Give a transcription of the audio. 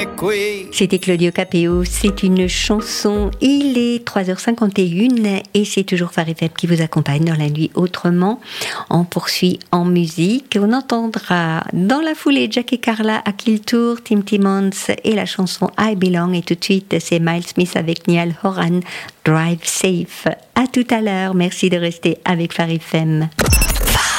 qui. C'était Claudio Capéo, c'est une chanson. Il est 3h51 et c'est toujours Phare FM qui vous accompagne dans la nuit autrement. On poursuit en musique. On entendra dans la foulée Jack et Carla à Kiltour, Tim Timmons et la chanson I Belong. Et tout de suite, c'est Miles Smith avec Niall Horan, Drive Safe. À tout à l'heure. Merci de rester avec Phare FM.